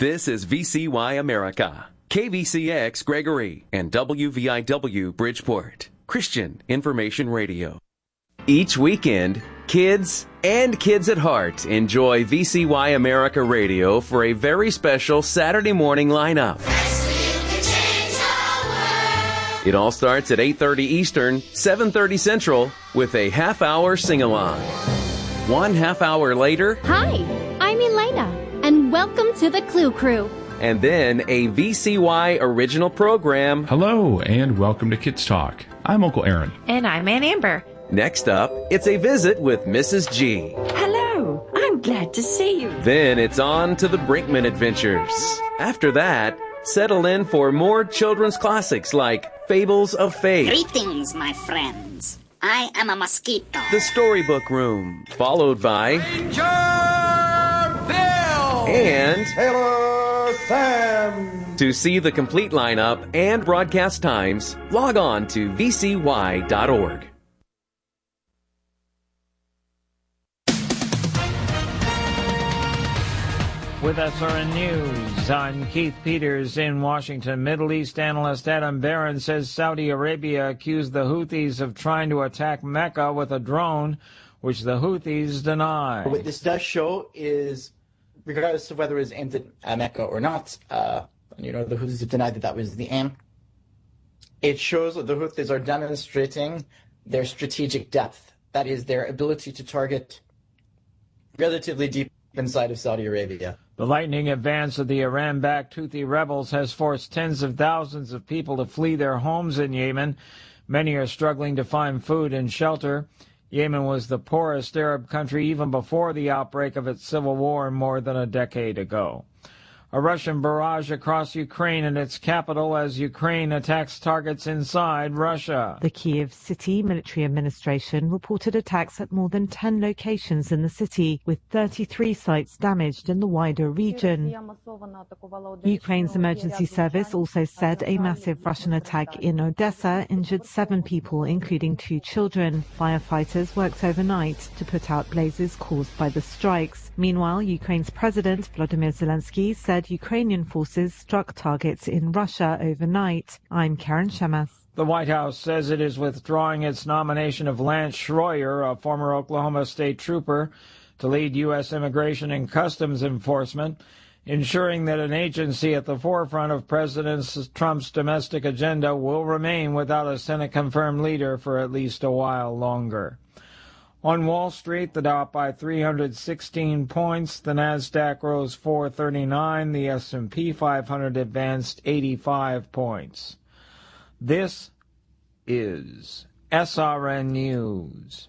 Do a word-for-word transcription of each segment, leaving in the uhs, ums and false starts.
This is V C Y America, K V C X Gregory, and W V I W Bridgeport, Christian Information Radio. Each weekend, kids and kids at heart enjoy V C Y America Radio for a very special Saturday morning lineup. It all starts at eight thirty Eastern, seven thirty Central, with a half-hour sing-along. One half hour later... Hi, I'm Elena, and welcome to the Clue Crew. And then a V C Y original program. Hello, and welcome to Kids Talk. I'm Uncle Aaron. And I'm Aunt Amber. Next up, it's a visit with Missus G. Hello, I'm glad to see you. Then it's on to the Brinkman Adventures. After that, settle in for more children's classics like Fables of Faith. Greetings, my friends. I am a mosquito. The Storybook Room, followed by Ranger Bill and Sailor Sam. To see the complete lineup and broadcast times, log on to V C Y dot org. With S R N News, I'm Keith Peters in Washington. Middle East analyst Adam Barron says Saudi Arabia accused the Houthis of trying to attack Mecca with a drone, which the Houthis deny. What this does show is, regardless of whether it was aimed at Mecca or not, uh, you know, the Houthis have denied that that was the aim. It shows that the Houthis are demonstrating their strategic depth. That is, their ability to target relatively deep inside of Saudi Arabia. The lightning advance of the Iran-backed Houthi rebels has forced tens of thousands of people to flee their homes in Yemen. Many are struggling to find food and shelter. Yemen was the poorest Arab country even before the outbreak of its civil war more than a decade ago. A Russian barrage across Ukraine and its capital as Ukraine attacks targets inside Russia. The Kyiv City Military Administration reported attacks at more than ten locations in the city, with thirty-three sites damaged in the wider region. Ukraine's emergency service also said a massive Russian attack in Odessa injured seven people, including two children. Firefighters worked overnight to put out blazes caused by the strikes. Meanwhile, Ukraine's President Volodymyr Zelensky said Ukrainian forces struck targets in Russia overnight. I'm Karen Shemas. The White House says it is withdrawing its nomination of Lance Schroyer, a former Oklahoma State trooper, to lead U S Immigration and Customs Enforcement, ensuring that an agency at the forefront of President Trump's domestic agenda will remain without a Senate-confirmed leader for at least a while longer. On Wall Street, the Dow up by three hundred sixteen points, the Nasdaq rose four thirty-nine, the S and P five hundred advanced eighty-five points. This is S R N News.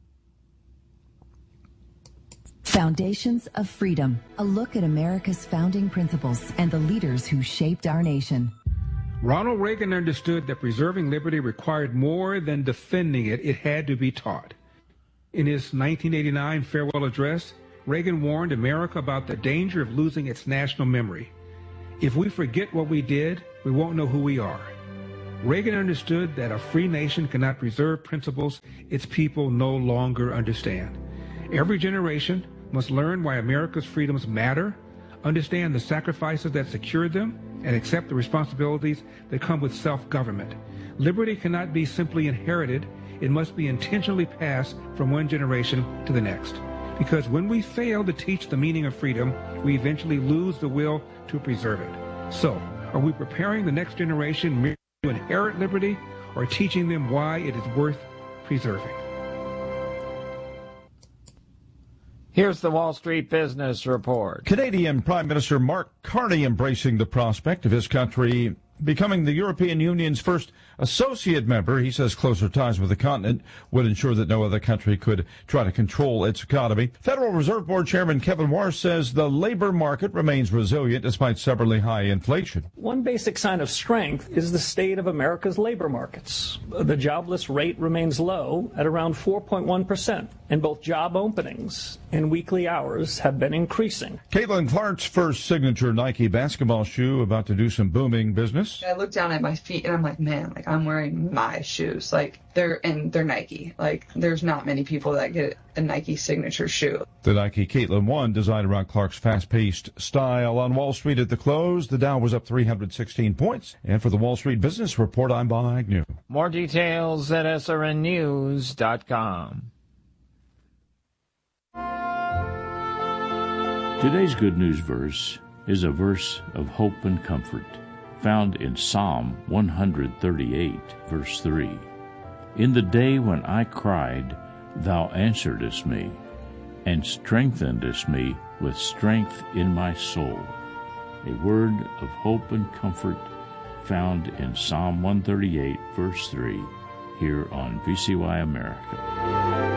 Foundations of Freedom, a look at America's founding principles and the leaders who shaped our nation. Ronald Reagan understood that preserving liberty required more than defending it, it had to be taught. In his nineteen eighty-nine farewell address, Reagan warned America about the danger of losing its national memory. If we forget what we did, we won't know who we are. Reagan understood that a free nation cannot preserve principles its people no longer understand. Every generation must learn why America's freedoms matter, understand the sacrifices that secured them, and accept the responsibilities that come with self-government. Liberty cannot be simply inherited. It must be intentionally passed from one generation to the next. Because when we fail to teach the meaning of freedom, we eventually lose the will to preserve it. So, are we preparing the next generation merely to inherit liberty, or teaching them why it is worth preserving? Here's the Wall Street Business Report. Canadian Prime Minister Mark Carney embracing the prospect of his country becoming the European Union's first associate member. He says closer ties with the continent would ensure that no other country could try to control its economy. Federal Reserve Board Chairman Kevin Warsh says the labor market remains resilient despite stubbornly high inflation. One basic sign of strength is the state of America's labor markets. The jobless rate remains low at around four point one percent. and both job openings and weekly hours have been increasing. Caitlin Clark's first signature Nike basketball shoe about to do some booming business. I look down at my feet and I'm like, man, like I'm wearing my shoes. Like they're and they're Nike. Like there's not many people that get a Nike signature shoe. The Nike Caitlin One designed around Clark's fast-paced style. On Wall Street at the close, the Dow was up three hundred sixteen points. And for the Wall Street Business Report, I'm Bob Agnew. More details at S R N news dot com. Today's Good News verse is a verse of hope and comfort, found in Psalm one thirty-eight, verse three. In the day when I cried, thou answeredest me, and strengthenedest me with strength in my soul. A word of hope and comfort found in Psalm one thirty-eight, verse three, here on V C Y America.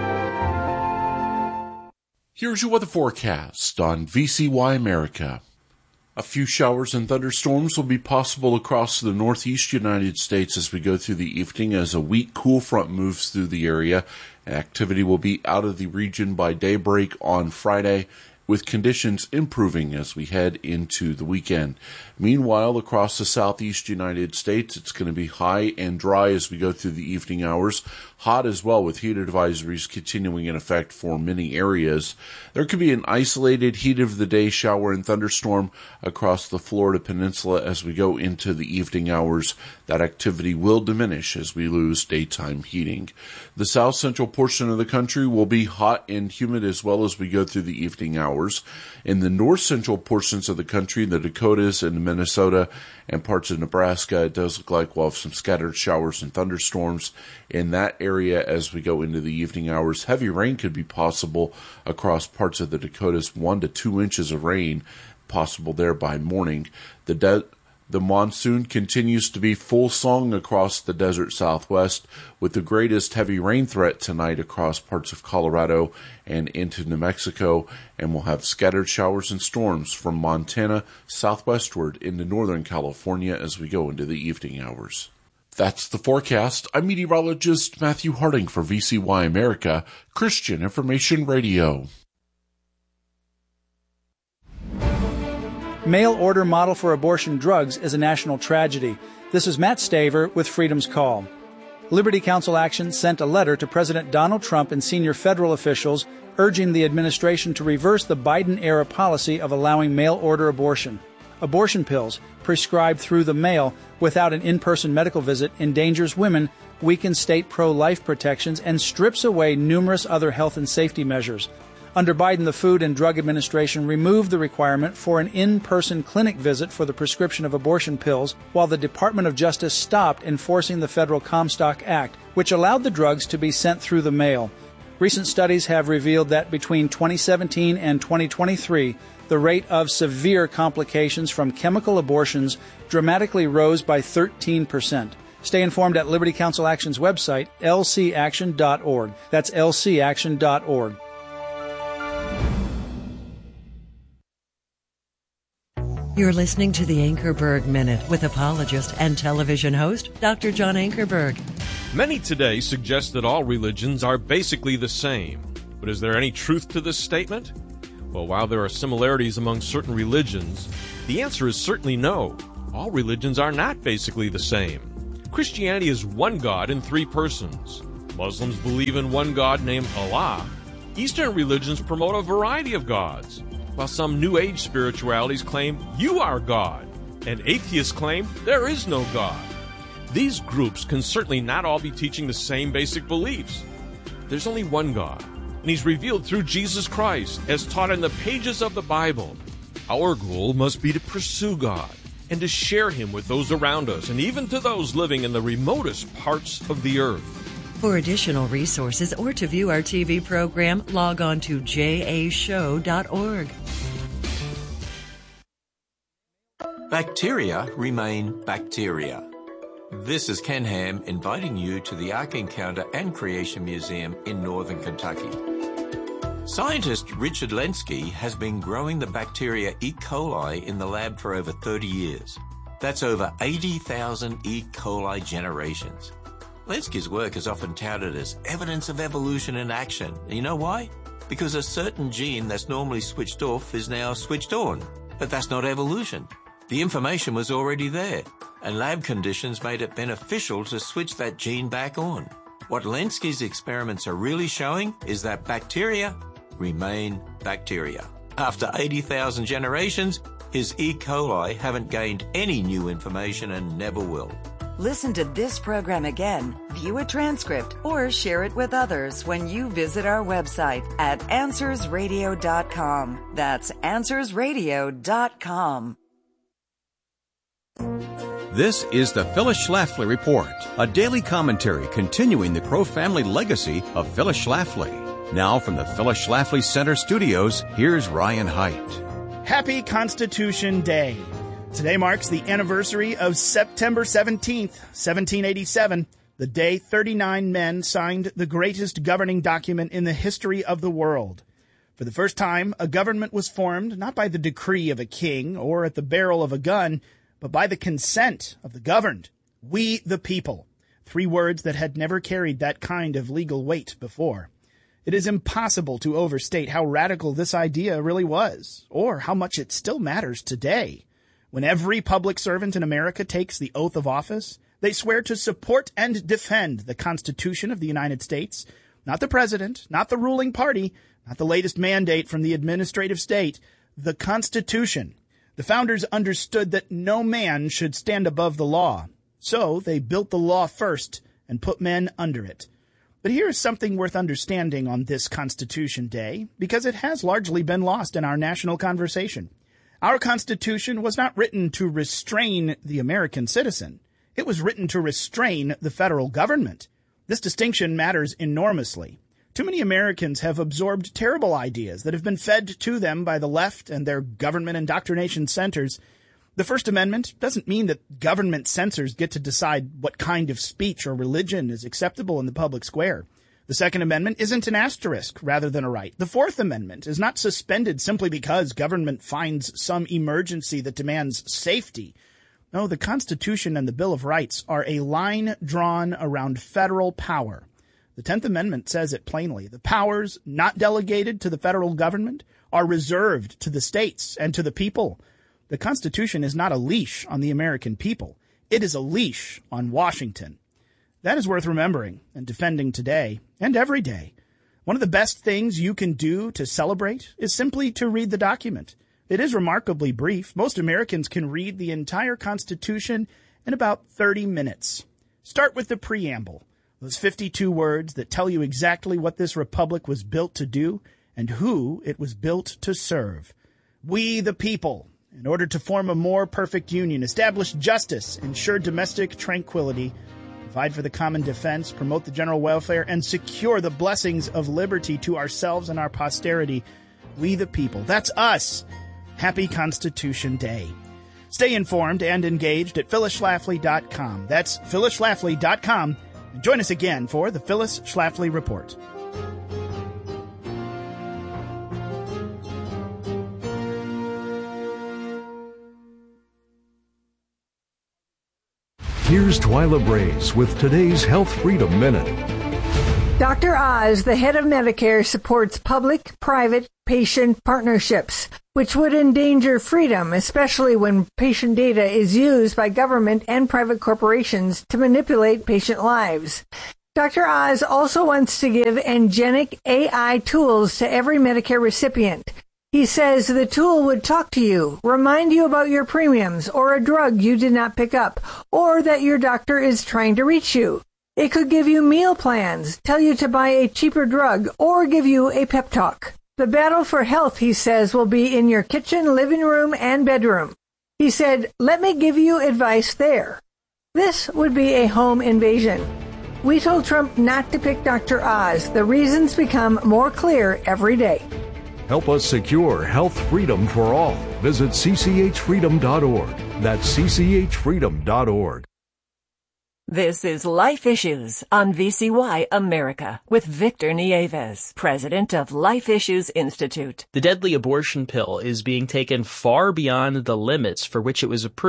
Here's your weather forecast on V C Y America. A few showers and thunderstorms will be possible across the northeast United States as we go through the evening as a weak cool front moves through the area. Activity will be out of the region by daybreak on Friday, with conditions improving as we head into the weekend. Meanwhile, across the southeast United States, it's going to be high and dry as we go through the evening hours. Hot as well, with heat advisories continuing in effect for many areas. There could be an isolated heat of the day shower and thunderstorm across the Florida Peninsula as we go into the evening hours. That activity will diminish as we lose daytime heating. The south central portion of the country will be hot and humid as well as we go through the evening hours. In the north central portions of the country, the Dakotas and Minnesota and parts of Nebraska, it does look like we'll have some scattered showers and thunderstorms in that area as we go into the evening hours. Heavy rain could be possible across parts of the Dakotas, one to two inches of rain possible there by morning. The de- The monsoon continues to be full song across the desert southwest, with the greatest heavy rain threat tonight across parts of Colorado and into New Mexico, and we'll have scattered showers and storms from Montana southwestward into northern California as we go into the evening hours. That's the forecast. I'm meteorologist Matthew Harding for V C Y America, Christian Information Radio. Mail-order model for abortion drugs is a national tragedy. This is Matt Staver with Freedom's Call. Liberty Counsel Action sent a letter to President Donald Trump and senior federal officials urging the administration to reverse the Biden-era policy of allowing mail-order abortion. Abortion pills, prescribed through the mail without an in-person medical visit, endangers women, weakens state pro-life protections, and strips away numerous other health and safety measures. Under Biden, the Food and Drug Administration removed the requirement for an in-person clinic visit for the prescription of abortion pills, while the Department of Justice stopped enforcing the federal Comstock Act, which allowed the drugs to be sent through the mail. Recent studies have revealed that between twenty seventeen and twenty twenty-three, the rate of severe complications from chemical abortions dramatically rose by thirteen percent. Stay informed at Liberty Counsel Action's website, L C action dot org. That's L C action dot org. You're listening to the Ankerberg Minute with apologist and television host, Doctor John Ankerberg. Many today suggest that all religions are basically the same. But is there any truth to this statement? Well, while there are similarities among certain religions, the answer is certainly no. All religions are not basically the same. Christianity is one God in three persons. Muslims believe in one God named Allah. Eastern religions promote a variety of gods, while some New Age spiritualities claim you are God, and atheists claim there is no God. These groups can certainly not all be teaching the same basic beliefs. There's only one God, and He's revealed through Jesus Christ, as taught in the pages of the Bible. Our goal must be to pursue God and to share Him with those around us, and even to those living in the remotest parts of the earth. For additional resources or to view our T V program, log on to j a show dot org. Bacteria remain bacteria. This is Ken Ham inviting you to the Ark Encounter and Creation Museum in northern Kentucky. Scientist Richard Lenski has been growing the bacteria E. coli in the lab for over thirty years. That's over eighty thousand E. coli generations. Lenski's work is often touted as evidence of evolution in action. And you know why? Because a certain gene that's normally switched off is now switched on. But that's not evolution. The information was already there, and lab conditions made it beneficial to switch that gene back on. What Lenski's experiments are really showing is that bacteria remain bacteria. After eighty thousand generations, his E. coli haven't gained any new information and never will. Listen to this program again, view a transcript, or share it with others when you visit our website at answers radio dot com. That's answers radio dot com. This is the Phyllis Schlafly Report, a daily commentary continuing the Crow family legacy of Phyllis Schlafly. Now from the Phyllis Schlafly Center studios, here's Ryan Haidt. Happy Constitution Day. Today marks the anniversary of September seventeenth, seventeen eighty-seven, the day thirty-nine men signed the greatest governing document in the history of the world. For the first time, a government was formed not by the decree of a king or at the barrel of a gun, but by the consent of the governed. We the people. Three words that had never carried that kind of legal weight before. It is impossible to overstate how radical this idea really was, or how much it still matters today. When every public servant in America takes the oath of office, they swear to support and defend the Constitution of the United States, not the president, not the ruling party, not the latest mandate from the administrative state, the Constitution. The founders understood that no man should stand above the law, so they built the law first and put men under it. But here is something worth understanding on this Constitution Day, because it has largely been lost in our national conversation. Our Constitution was not written to restrain the American citizen. It was written to restrain the federal government. This distinction matters enormously. Too many Americans have absorbed terrible ideas that have been fed to them by the left and their government indoctrination centers. The First Amendment doesn't mean that government censors get to decide what kind of speech or religion is acceptable in the public square. The Second Amendment isn't an asterisk rather than a right. The Fourth Amendment is not suspended simply because government finds some emergency that demands safety. No, the Constitution and the Bill of Rights are a line drawn around federal power. The Tenth Amendment says it plainly. The powers not delegated to the federal government are reserved to the states and to the people. The Constitution is not a leash on the American people. It is a leash on Washington. That is worth remembering and defending today and every day. One of the best things you can do to celebrate is simply to read the document. It is remarkably brief. Most Americans can read the entire Constitution in about thirty minutes. Start with the preamble, those fifty-two words that tell you exactly what this republic was built to do and who it was built to serve. We the people, in order to form a more perfect union, establish justice, ensure domestic tranquility, provide for the common defense, promote the general welfare, and secure the blessings of liberty to ourselves and our posterity. We the people. That's us. Happy Constitution Day. Stay informed and engaged at phyllis schlafly dot com. That's phyllis schlafly dot com. And join us again for the Phyllis Schlafly Report. Here's Twyla Brace with today's Health Freedom Minute. Doctor Oz, the head of Medicare, supports public-private patient partnerships, which would endanger freedom, especially when patient data is used by government and private corporations to manipulate patient lives. Doctor Oz also wants to give angelic A I tools to every Medicare recipient. He says the tool would talk to you, remind you about your premiums or a drug you did not pick up, or that your doctor is trying to reach you. It could give you meal plans, tell you to buy a cheaper drug, or give you a pep talk. The battle for health, he says, will be in your kitchen, living room, and bedroom. He said, let me give you advice there. This would be a home invasion. We told Trump not to pick Doctor Oz. The reasons become more clear every day. Help us secure health freedom for all. Visit c c h freedom dot org. That's c c h freedom dot org. This is Life Issues on V C Y America with Victor Nieves, president of Life Issues Institute. The deadly abortion pill is being taken far beyond the limits for which it was approved.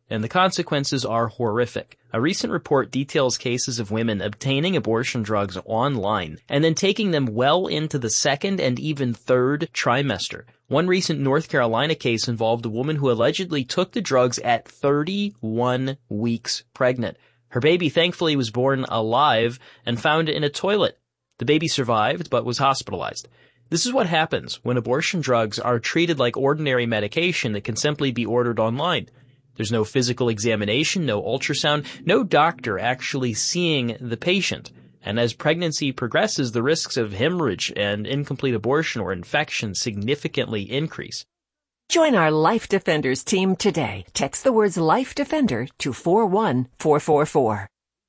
and the consequences are horrific. A recent report details cases of women obtaining abortion drugs online and then taking them well into the second and even third trimester. One recent North Carolina case involved a woman who allegedly took the drugs at thirty-one weeks pregnant. Her baby thankfully was born alive and found in a toilet. The baby survived but was hospitalized. This is what happens when abortion drugs are treated like ordinary medication that can simply be ordered online. There's no physical examination, no ultrasound, no doctor actually seeing the patient. And as pregnancy progresses, the risks of hemorrhage and incomplete abortion or infection significantly increase. Join our Life Defenders team today. Text the words Life Defender to four one four four four.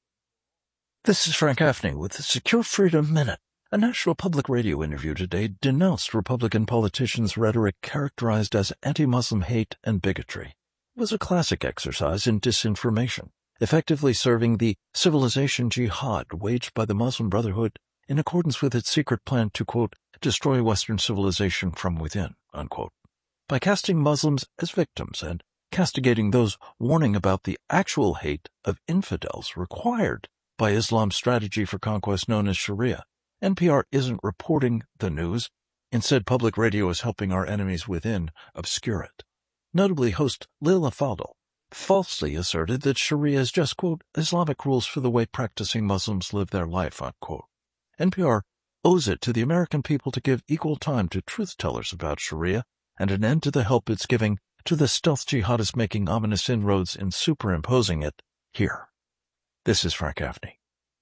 This is Frank Gaffney with the Secure Freedom Minute. A National Public Radio interview today denounced Republican politicians' rhetoric characterized as anti-Muslim hate and bigotry. It was a classic exercise in disinformation, effectively serving the civilization jihad waged by the Muslim Brotherhood in accordance with its secret plan to, quote, destroy Western civilization from within, unquote. By casting Muslims as victims and castigating those warning about the actual hate of infidels required by Islam's strategy for conquest known as Sharia, N P R isn't reporting the news. Instead, public radio is helping our enemies within obscure it. Notably, host Lila Fadl falsely asserted that Sharia is just, quote, Islamic rules for the way practicing Muslims live their life, unquote. N P R owes it to the American people to give equal time to truth-tellers about Sharia and an end to the help it's giving to the stealth jihadists making ominous inroads in superimposing it here. This is Frank Gaffney.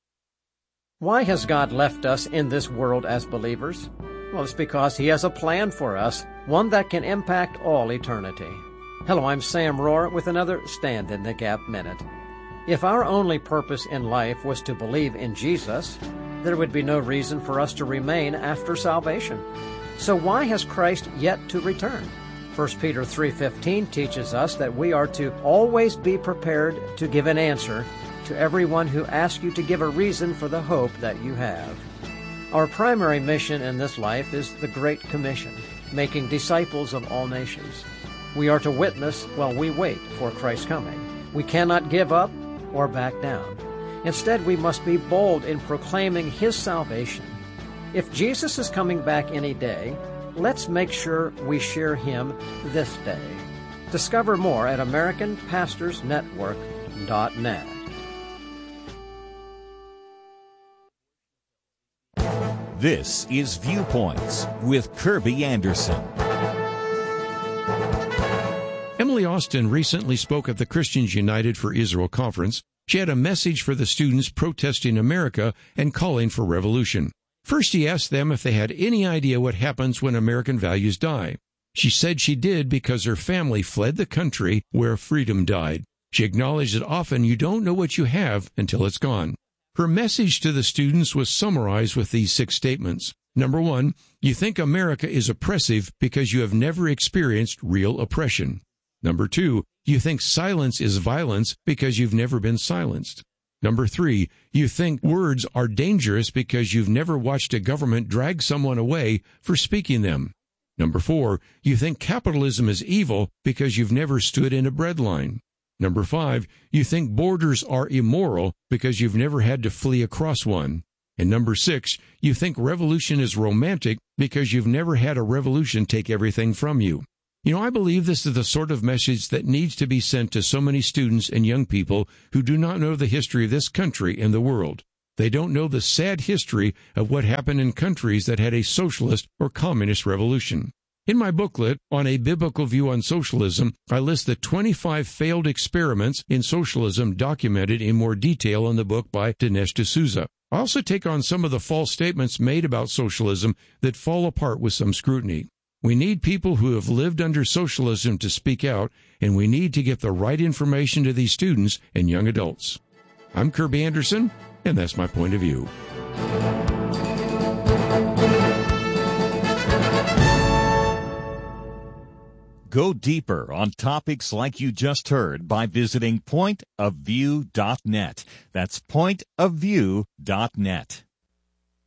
Why has God left us in this world as believers? Well, it's because He has a plan for us, one that can impact all eternity. Hello, I'm Sam Rohr with another Stand in the Gap Minute. If our only purpose in life was to believe in Jesus, there would be no reason for us to remain after salvation. So why has Christ yet to return? First Peter three fifteen teaches us that we are to always be prepared to give an answer to everyone who asks you to give a reason for the hope that you have. Our primary mission in this life is the Great Commission, making disciples of all nations. We are to witness while we wait for Christ's coming. We cannot give up or back down. Instead, we must be bold in proclaiming His salvation. If Jesus is coming back any day, let's make sure we share Him this day. Discover more at American Pastors Network dot net. This is Viewpoints with Kirby Anderson. Emily Austin recently spoke at the Christians United for Israel conference. She had a message for the students protesting America and calling for revolution. First, she asked them if they had any idea what happens when American values die. She said she did because her family fled the country where freedom died. She acknowledged that often you don't know what you have until it's gone. Her message to the students was summarized with these six statements. Number one, you think America is oppressive because you have never experienced real oppression. Number two, you think silence is violence because you've never been silenced. Number three, you think words are dangerous because you've never watched a government drag someone away for speaking them. Number four, you think capitalism is evil because you've never stood in a breadline. Number five, you think borders are immoral because you've never had to flee across one. And number six, you think revolution is romantic because you've never had a revolution take everything from you. You know, I believe this is the sort of message that needs to be sent to so many students and young people who do not know the history of this country and the world. They don't know the sad history of what happened in countries that had a socialist or communist revolution. In my booklet, On a Biblical View on Socialism, I list the twenty-five failed experiments in socialism documented in more detail in the book by Dinesh D'Souza. I also take on some of the false statements made about socialism that fall apart with some scrutiny. We need people who have lived under socialism to speak out, and we need to get the right information to these students and young adults. I'm Kirby Anderson, and that's my point of view. Go deeper on topics like you just heard by visiting point of view dot net. That's point of view dot net.